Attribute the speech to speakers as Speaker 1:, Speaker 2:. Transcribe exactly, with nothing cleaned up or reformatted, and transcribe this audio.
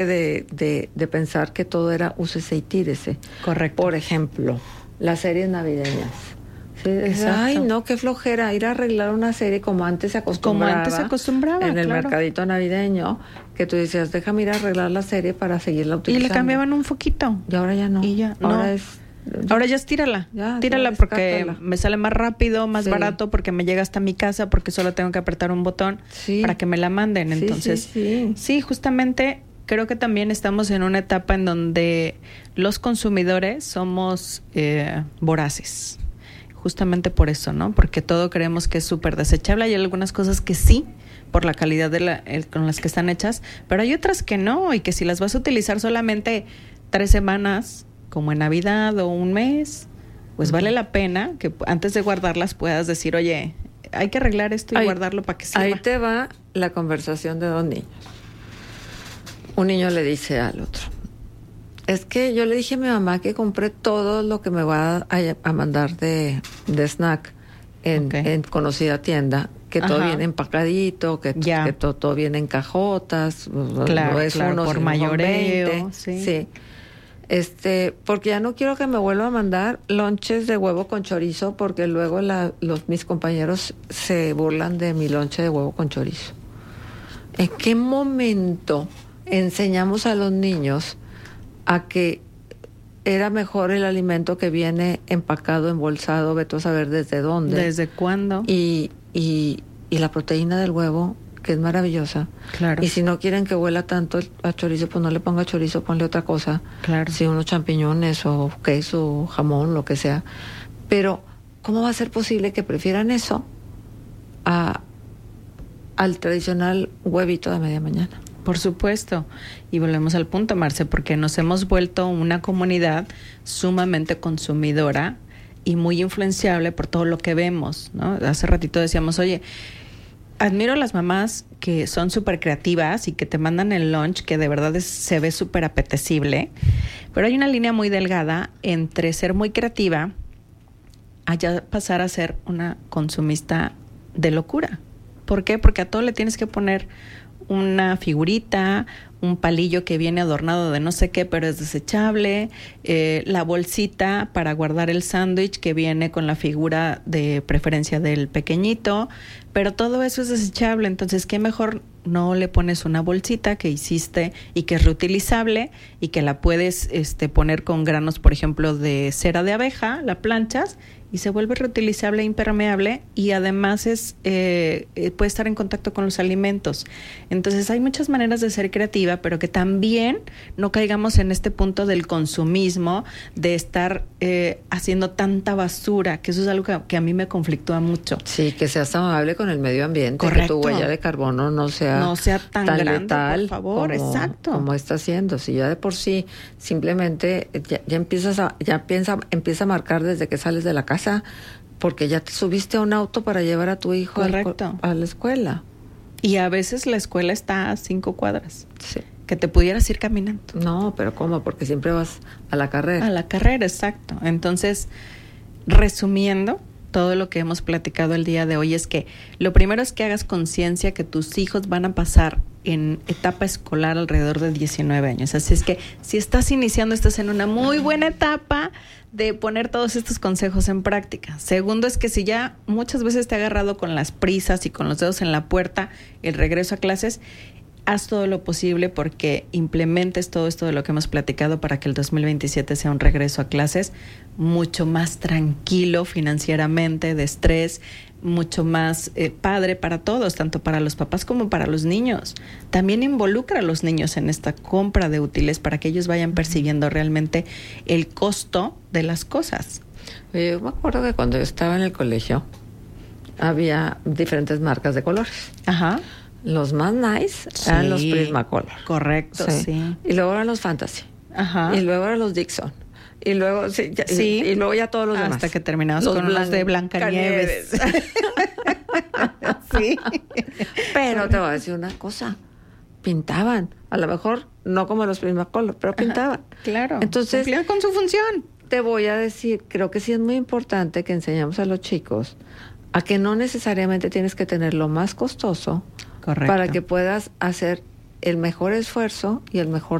Speaker 1: de, de, de pensar que todo era úsese y tírese.
Speaker 2: Correcto.
Speaker 1: Por ejemplo, las series navideñas. Sí, ay, no, qué flojera ir a arreglar una serie como antes se acostumbraba.
Speaker 2: Como antes se acostumbraba,
Speaker 1: en el
Speaker 2: claro.
Speaker 1: mercadito navideño, que tú decías, déjame ir a arreglar la serie para seguirla utilizando.
Speaker 2: Y le cambiaban un foquito.
Speaker 1: Y ahora ya no.
Speaker 2: Y ya,
Speaker 1: ahora
Speaker 2: no.
Speaker 1: es... Ya.
Speaker 2: Ahora ya es tírala.
Speaker 1: Ya,
Speaker 2: tírala
Speaker 1: ya,
Speaker 2: porque
Speaker 1: descártala.
Speaker 2: me sale más rápido, más
Speaker 1: Sí.
Speaker 2: barato, porque me llega hasta mi casa, porque solo tengo que apretar un botón
Speaker 1: Sí.
Speaker 2: para que me la manden.
Speaker 1: Sí,
Speaker 2: Entonces,
Speaker 1: sí, sí.
Speaker 2: sí, justamente creo que también estamos en una etapa en donde los consumidores somos eh, voraces. Justamente por eso, ¿no? Porque todo creemos que es súper desechable. Hay algunas cosas que sí, por la calidad de la, el, con las que están hechas, pero hay otras que no, y que si las vas a utilizar solamente tres semanas, como en Navidad o un mes, pues uh-huh. vale la pena que antes de guardarlas puedas decir, oye, hay que arreglar esto y
Speaker 1: ahí,
Speaker 2: guardarlo para que sirva.
Speaker 1: Ahí te va la conversación de dos niños. Un niño le dice al otro, es que yo le dije a mi mamá que compré todo lo que me va a, a mandar de, de snack en, okay. en conocida tienda, que Ajá. todo viene empacadito, que, que todo, todo viene en cajotas,
Speaker 2: claro,
Speaker 1: no es
Speaker 2: claro,
Speaker 1: uno,
Speaker 2: por
Speaker 1: sino
Speaker 2: mayoreo,
Speaker 1: veinte,
Speaker 2: sí.
Speaker 1: sí. Este, porque ya no quiero que me vuelva a mandar lonches de huevo con chorizo, porque luego la, los mis compañeros se burlan de mi lonche de huevo con chorizo. ¿En qué momento enseñamos a los niños a que era mejor el alimento que viene empacado, embolsado, vete a saber desde dónde?
Speaker 2: ¿Desde cuándo?
Speaker 1: Y, y, y la proteína del huevo, que es maravillosa.
Speaker 2: Claro.
Speaker 1: Y si no quieren que huela tanto a chorizo, pues no le ponga chorizo, ponle otra cosa.
Speaker 2: Claro.
Speaker 1: Sí, unos champiñones o queso, jamón, lo que sea. Pero, ¿cómo va a ser posible que prefieran eso a, al tradicional huevito de media mañana?
Speaker 2: Por supuesto. Y volvemos al punto, Marce, porque nos hemos vuelto una comunidad sumamente consumidora y muy influenciable por todo lo que vemos, ¿no? Hace ratito decíamos, oye, admiro a las mamás que son súper creativas y que te mandan el lunch que de verdad es, se ve súper apetecible, pero hay una línea muy delgada entre ser muy creativa a ya pasar a ser una consumista de locura. ¿Por qué? Porque a todo le tienes que poner una figurita, un palillo que viene adornado de no sé qué, pero es desechable, eh, la bolsita para guardar el sándwich que viene con la figura de preferencia del pequeñito, pero todo eso es desechable. Entonces, ¿qué mejor no le pones una bolsita que hiciste y que es reutilizable y que la puedes este, poner con granos, por ejemplo, de cera de abeja, la planchas y se vuelve reutilizable e impermeable y además es eh, eh, puede estar en contacto con los alimentos. Entonces hay muchas maneras de ser creativa, pero que también no caigamos en este punto del consumismo, de estar eh, haciendo tanta basura, que eso es algo que, que a mí me conflictúa mucho.
Speaker 1: Sí, que seas amable con el medio ambiente,
Speaker 2: Correcto.
Speaker 1: Que tu huella de carbono no sea,
Speaker 2: no sea tan, tan grande, letal, por favor,
Speaker 1: como,
Speaker 2: exacto.
Speaker 1: como está haciendo. Si ya de por sí simplemente ya, ya empiezas a, ya piensa, empieza a marcar desde que sales de la casa, porque ya te subiste a un auto para llevar a tu hijo al, a la escuela.
Speaker 2: Y a veces la escuela está a cinco cuadras.
Speaker 1: Sí.
Speaker 2: Que te pudieras ir caminando.
Speaker 1: No, pero ¿cómo? Porque siempre vas a la carrera.
Speaker 2: A la carrera, exacto. Entonces, resumiendo todo lo que hemos platicado el día de hoy, es que lo primero es que hagas conciencia que tus hijos van a pasar en etapa escolar alrededor de diecinueve años. Así es que si estás iniciando, estás en una muy buena etapa de poner todos estos consejos en práctica. Segundo es que si ya muchas veces te ha agarrado con las prisas y con los dedos en la puerta el regreso a clases, haz todo lo posible porque implementes todo esto de lo que hemos platicado para que el dos mil veintisiete sea un regreso a clases mucho más tranquilo financieramente, de estrés, mucho más eh, padre para todos, tanto para los papás como para los niños. También involucra a los niños en esta compra de útiles para que ellos vayan percibiendo realmente el costo de las cosas.
Speaker 1: Yo me acuerdo que cuando yo estaba en el colegio había diferentes marcas de colores.
Speaker 2: Ajá.
Speaker 1: Los más nice
Speaker 2: sí,
Speaker 1: eran los Prismacolor.
Speaker 2: Correcto, sí.
Speaker 1: sí. Y luego eran los Fantasy.
Speaker 2: Ajá.
Speaker 1: Y luego eran los Dixon. Y luego sí, ya,
Speaker 2: sí.
Speaker 1: Y, y luego ya todos los
Speaker 2: Hasta
Speaker 1: demás.
Speaker 2: Hasta que terminamos
Speaker 1: los
Speaker 2: con
Speaker 1: blan-
Speaker 2: los de Blancanieves. Sí.
Speaker 1: Pero te voy a decir una cosa. Pintaban. A lo mejor no como los Prismacolor, pero pintaban.
Speaker 2: Ajá, claro.
Speaker 1: Entonces,
Speaker 2: cumplían con su función.
Speaker 1: Te voy a decir, creo que sí es muy importante que enseñemos a los chicos a que no necesariamente tienes que tener lo más costoso.
Speaker 2: Correcto.
Speaker 1: Para que puedas hacer el mejor esfuerzo y el mejor